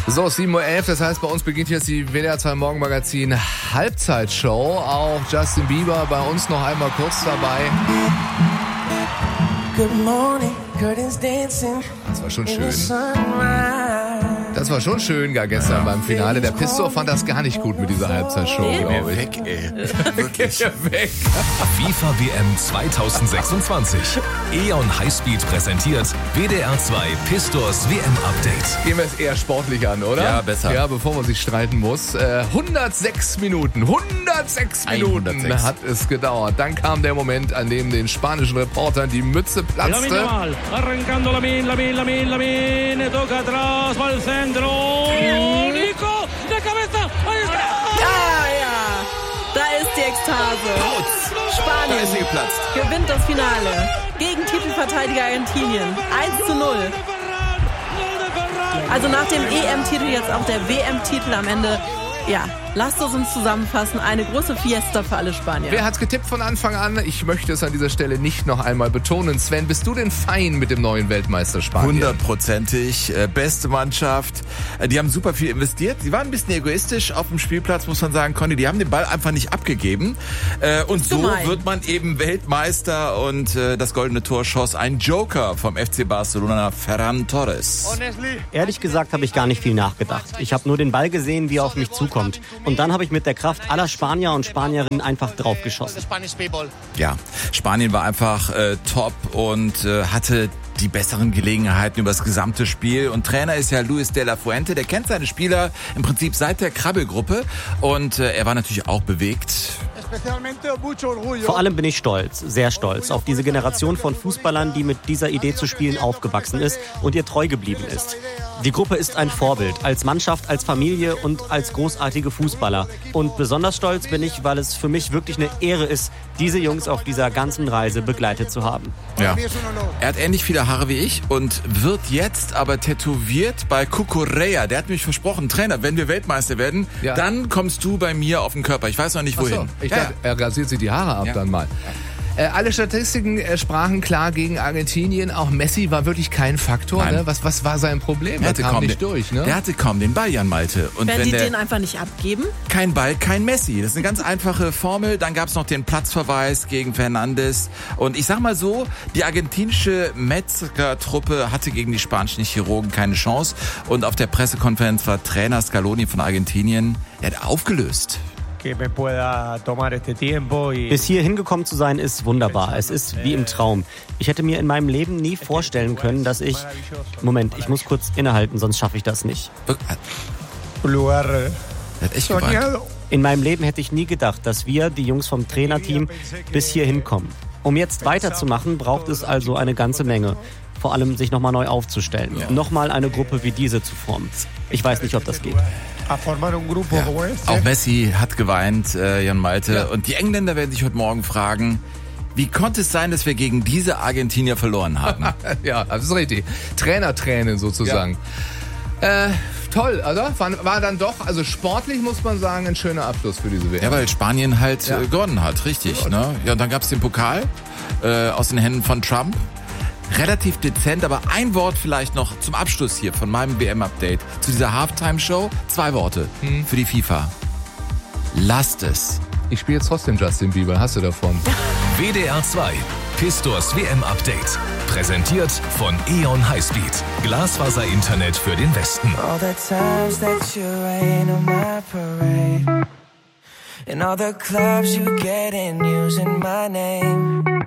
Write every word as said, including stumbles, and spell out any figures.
So, sieben Uhr elf, das heißt, bei uns beginnt jetzt die W D R zwei Morgenmagazin Halbzeitshow. Auch Justin Bieber bei uns noch einmal kurz dabei. Good morning, curtains dancing. Das war schon schön. Das war schon schön, gar gestern beim Finale. Der Pistor fand das gar nicht gut mit dieser Halbzeitshow, glaube ich. Weg, ey. Wirklich. Weg. FIFA W M zwanzig sechsundzwanzig. E O N Highspeed präsentiert W D R zwei Pistors W M-Update. Gehen wir es eher sportlich an, oder? Ja, besser. Ja, bevor man sich streiten muss. Äh, hundertsechs Minuten, hundertsechs Minuten hundertsechs hat es gedauert. Dann kam der Moment, an dem den spanischen Reportern die Mütze platzte. Arrancando Lamine, Lamine, Lamine, Lamine, toca atrás, va al centro, Nico, de cabeza, ahí está! Ah ja, da ist die Ekstase. Spanien Da ist sie geplatzt. gewinnt das Finale gegen Titelverteidiger Argentinien. eins zu null. Also nach dem E M-Titel jetzt auch der W M-Titel am Ende. Ja, lasst es uns zusammenfassen. Eine große Fiesta für alle Spanier. Wer hat's getippt von Anfang an? Ich möchte es an dieser Stelle nicht noch einmal betonen. Sven, bist du denn fein mit dem neuen Weltmeister Spanien? Hundertprozentig. Äh, beste Mannschaft. Äh, die haben super viel investiert. Sie waren ein bisschen egoistisch auf dem Spielplatz, muss man sagen, Conny. Die haben den Ball einfach nicht abgegeben. Äh, und so Gemein. wird man eben Weltmeister. Und äh, das goldene Tor schoss ein Joker vom F C Barcelona, Ferran Torres. Ehrlich gesagt habe ich gar nicht viel nachgedacht. Ich habe nur den Ball gesehen, wie er auf mich zukommt. Und dann habe ich mit der Kraft aller Spanier und Spanierinnen einfach draufgeschossen. Ja, Spanien war einfach äh, top und äh, hatte die besseren Gelegenheiten über das gesamte Spiel. Und Trainer ist ja Luis de la Fuente, der kennt seine Spieler im Prinzip seit der Krabbelgruppe. Und äh, er war natürlich auch bewegt. Vor allem bin ich stolz, sehr stolz, auf diese Generation von Fußballern, die mit dieser Idee zu spielen aufgewachsen ist und ihr treu geblieben ist. Die Gruppe ist ein Vorbild, als Mannschaft, als Familie und als großartige Fußballer. Und besonders stolz bin ich, weil es für mich wirklich eine Ehre ist, diese Jungs auf dieser ganzen Reise begleitet zu haben. Ja. Er hat ähnlich viele Haare wie ich und wird jetzt aber tätowiert bei Cucurella. Der hat mich versprochen, Trainer, wenn wir Weltmeister werden, Ja. dann kommst du bei mir auf den Körper. Ich weiß noch nicht, Ach so, wohin. ich Ja, dachte, er rasiert sich die Haare ab Ja. dann mal. Äh, alle Statistiken äh, sprachen klar gegen Argentinien. Auch Messi war wirklich kein Faktor. Nein. Ne? Was, was war sein Problem? Der Er hatte, kam kaum nicht den, durch. Ne? der hatte kaum den Ball, Jan Malte. Und Werden wenn die der den einfach nicht abgeben? kein Ball, kein Messi. Das ist eine ganz einfache Formel. Dann gab es noch den Platzverweis gegen Fernandes. Und ich sag mal so, die argentinische Metzger-Truppe hatte gegen die spanischen Chirurgen keine Chance. Und auf der Pressekonferenz war Trainer Scaloni von Argentinien, er hat aufgelöst. Bis hier hingekommen zu sein, ist wunderbar. Es ist wie im Traum. Ich hätte mir in meinem Leben nie vorstellen können, dass ich... Moment, ich muss kurz innehalten, sonst schaffe ich das nicht. Er hat echt geweint. In meinem Leben hätte ich nie gedacht, dass wir, die Jungs vom Trainerteam, bis hier hinkommen. Um jetzt weiterzumachen, braucht es also eine ganze Menge. Vor allem sich nochmal neu aufzustellen. Ja. Nochmal eine Gruppe wie diese zu formen. Ich weiß nicht, ob das geht. Ja. Auch Messi hat geweint, äh, Jan Malte. Ja. Und die Engländer werden sich heute Morgen fragen, wie konnte es sein, dass wir gegen diese Argentinier verloren haben? Ja, das ist richtig. Trainertränen sozusagen. Ja. Äh, toll, also war, war dann doch, also sportlich muss man sagen, ein schöner Abschluss für diese W M. Ja, weil Spanien halt Ja. äh, gewonnen hat, richtig. Ne? Ja, und dann gab's den Pokal äh, aus den Händen von Trump. Relativ dezent, aber ein Wort vielleicht noch zum Abschluss hier von meinem W M-Update zu dieser Halftime-Show. Zwei Worte Hm. für die FIFA. Lasst es. Ich spiele jetzt trotzdem Justin Bieber, hast du davon? W D R zwei Pistors W M-Update. Präsentiert von E O N Highspeed. Glasfaser-Internet für den Westen. All the times that you rain on my parade, and all the clubs you get in using my name.